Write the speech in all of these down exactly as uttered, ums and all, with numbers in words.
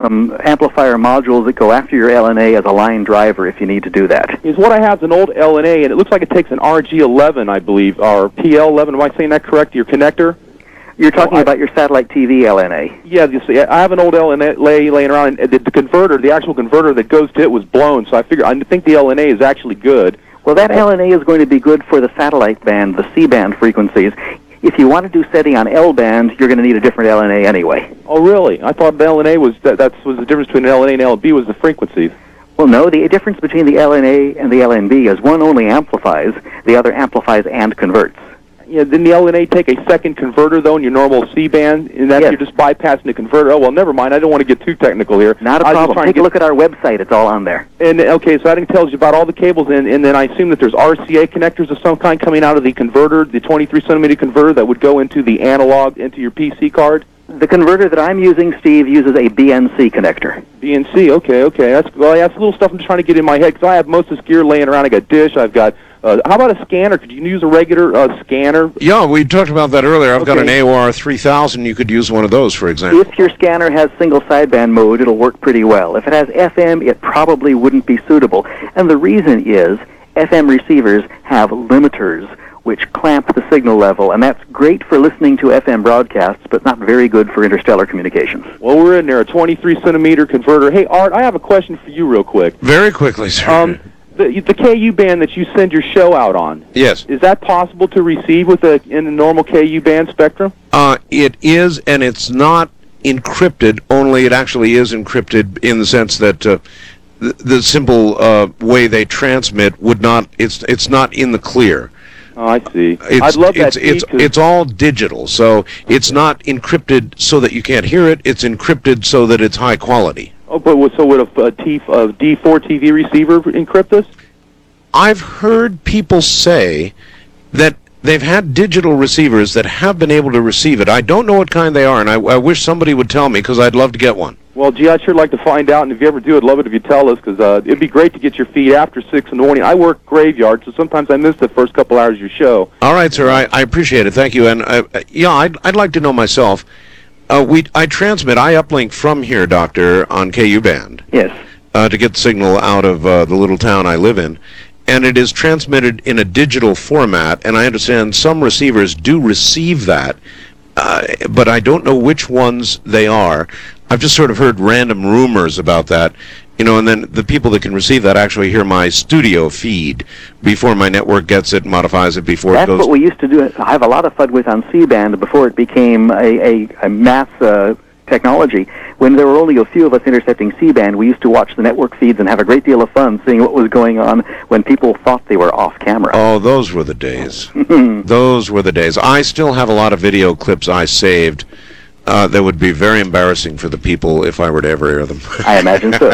um, amplifier modules that go after your L N A as a line driver if you need to do that. Is what I have is an old L N A, and it looks like it takes an R G eleven, I believe, or P L eleven. Am I saying that correct? Your connector? You're talking oh, about your satellite T V L N A. Yeah, you see, I have an old L N A lay, laying around, and the, the converter, the actual converter that goes to it was blown, so I figure I think the L N A is actually good. Well, that L N A is going to be good for the satellite band, the C-band frequencies. If you want to do SETI on L-band, you're going to need a different L N A anyway. Oh, really? I thought the L N A was, that that's, was the difference between an L N A and L N B was the frequencies. Well, no, the difference between the L N A and the L N B is one only amplifies, the other amplifies and converts. Yeah, didn't the L N A take a second converter, though, in your normal C-band? And that yes. You're just bypassing the converter? Oh, well, never mind. I don't want to get too technical here. Not a problem. Take a look at our website. It's all on there. And okay, so that tells you about all the cables, and, and then I assume that there's R C A connectors of some kind coming out of the converter, the twenty-three centimeter converter that would go into the analog, into your P C card? The converter that I'm using, Steve, uses a B N C connector. B N C, okay, okay. That's, well, that's little stuff I'm just trying to get in my head, because I have most of this gear laying around. I got dish, I've got... Uh, how about a scanner? Could you use a regular uh, scanner? Yeah, we talked about that earlier. I've okay. got an A O R three thousand. You could use one of those, for example. If your scanner has single sideband mode, it'll work pretty well. If it has F M, it probably wouldn't be suitable. And the reason is F M receivers have limiters which clamp the signal level, and that's great for listening to F M broadcasts, but not very good for interstellar communications. Well, we're in there, a twenty-three centimeter converter. Hey, Art, I have a question for you real quick. Very quickly, sir. Um, The, the K U band that you send your show out on, yes, is that possible to receive with a in a normal K U band spectrum? Uh, it is, and it's not encrypted. Only it actually is encrypted in the sense that uh, the, the simple uh, way they transmit would not. It's it's not in the clear. Oh, I see. It's, I'd love it's, that. It's it's, it's all digital, so it's not encrypted so that you can't hear it. It's encrypted so that it's high quality. Oh, but so would a, a, T, a D four T V receiver encrypt this? I've heard people say that they've had digital receivers that have been able to receive it. I don't know what kind they are, and I, I wish somebody would tell me, because I'd love to get one. Well, gee, I'd sure like to find out, and if you ever do, I'd love it if you tell us, because uh, it'd be great to get your feed after six in the morning. I work graveyard, so sometimes I miss the first couple hours of your show. All right, sir, I, I appreciate it. Thank you. And, uh, yeah, I'd, I'd like to know myself. Uh, we I transmit, I uplink from here, Doctor, on K U band. Yes. Uh, to get the signal out of uh, the little town I live in. And it is transmitted in a digital format, and I understand some receivers do receive that, uh, but I don't know which ones they are. I've just sort of heard random rumors about that, you know, and then the people that can receive that actually hear my studio feed before my network gets it, modifies it before That's it goes. That's what we used to do. I have a lot of fun with on C-band before it became a, a, a mass uh, technology. When there were only a few of us intercepting C-band, we used to watch the network feeds and have a great deal of fun seeing what was going on when people thought they were off camera. Oh, those were the days. Those were the days. I still have a lot of video clips I saved uh, that would be very embarrassing for the people if I were to ever hear them. I imagine so.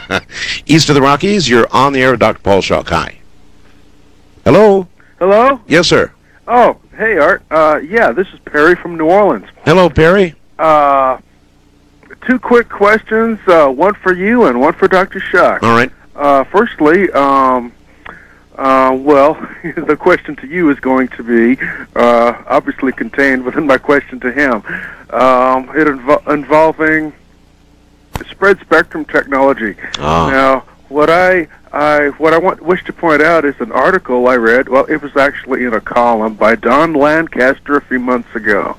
East of the Rockies, you're on the air with Doctor Paul Schuck. Hi. Hello? Hello? Yes, sir. Oh, hey, Art. Uh, yeah, this is Perry from New Orleans. Hello, Perry. Uh... Two quick questions, uh, one for you and one for Doctor Schuck. All right. Uh, firstly, um, uh, well, the question to you is going to be uh, obviously contained within my question to him. Um, it invo- involving spread spectrum technology. Ah. Now, what I I what I want wish to point out is an article I read. Well, it was actually in a column by Don Lancaster a few months ago.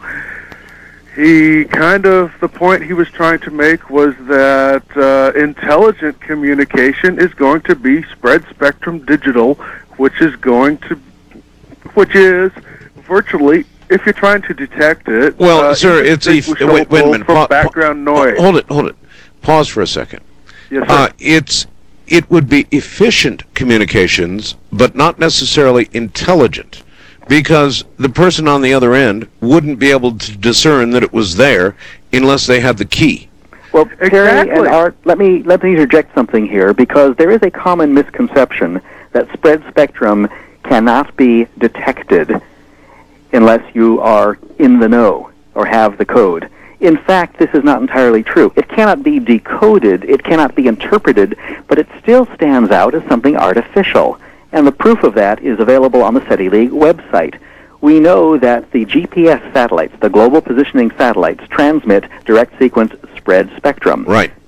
He kind of, the point he was trying to make was that uh, intelligent communication is going to be spread spectrum digital, which is going to, which is virtually, if you're trying to detect it. Well, uh, sir, it's a, wait, wait a minute. From Pa- background pa- noise. Hold it, hold it. Pause for a second. Yes, sir. Uh, it's, it would be efficient communications, but not necessarily intelligent. Because the person on the other end wouldn't be able to discern that it was there unless they had the key. Well, Terry Exactly. and Art, let me let me interject something here, because there is a common misconception that spread spectrum cannot be detected unless you are in the know or have the code. In fact, this is not entirely true. It cannot be decoded, it cannot be interpreted, but it still stands out as something artificial. And the proof of that is available on the SETI League website. We know that the G P S satellites, the global positioning satellites, transmit direct sequence spread spectrum. Right.